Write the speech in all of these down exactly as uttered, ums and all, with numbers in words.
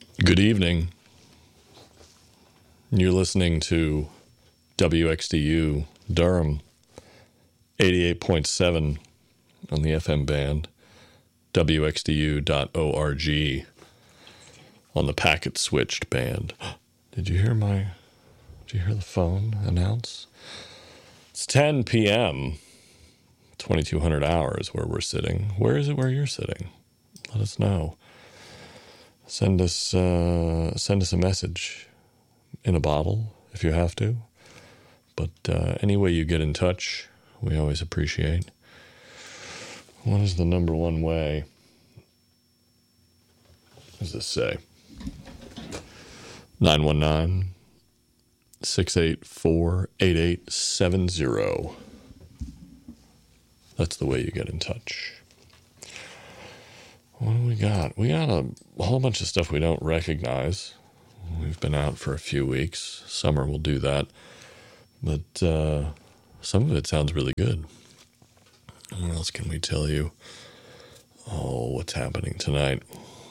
Good evening. You're listening to W X D U Durham, eighty-eight point seven on the F M band, W X D U dot org on the packet switched band. Did you hear my, did you hear the phone announce? It's ten p.m., twenty-two hundred hours where we're sitting. Where is it where you're sitting? Let us know. Send us, uh, send us a message in a bottle if you have to. But uh, any way you get in touch, we always appreciate. What is the number one way? What does this say? nine one nine, six eight four, eight eight seven zero. That's the way you get in touch. What do we got? We got a, a whole bunch of stuff we don't recognize. We've been out for a few weeks. Summer will do that. But uh, some of it sounds really good. What else can we tell you? Oh, what's happening tonight?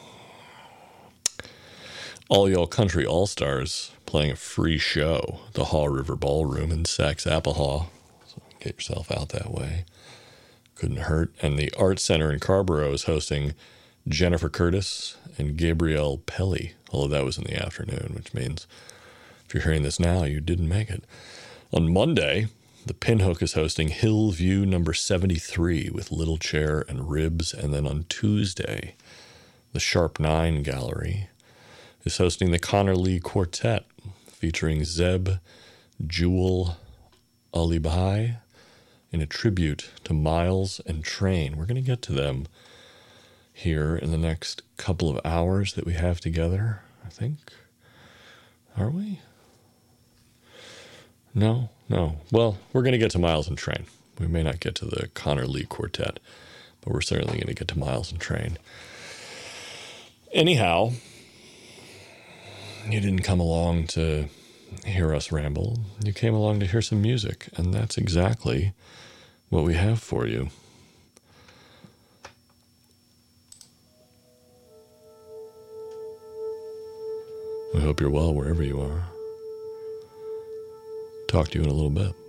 All Y'all Country All-Stars playing a free show at the Haw River Ballroom in Sax-Applehaw. So get yourself out that way. Couldn't hurt. And the Art Center in Carrboro is hosting Jennifer Curtis and Gabrielle Pelly, although that was in the afternoon, which means if you're hearing this now, you didn't make it. On Monday, the Pinhook is hosting Hillview number seventy-three with Little Chair and Ribs. And then on Tuesday, the Sharp Nine Gallery is hosting the Connor Lee Quartet featuring Zeb, Jewel, Ali Bahai in a tribute to Miles and Train. We're going to get to them here in the next couple of hours that we have together, I think. Are we? No, no. Well, we're going to get to Miles and Train. We may not get to the Connor Lee Quartet, but we're certainly going to get to Miles and Train. Anyhow, you didn't come along to hear us ramble. You came along to hear some music, and that's exactly what we have for you. We hope you're well wherever you are. Talk to you in a little bit.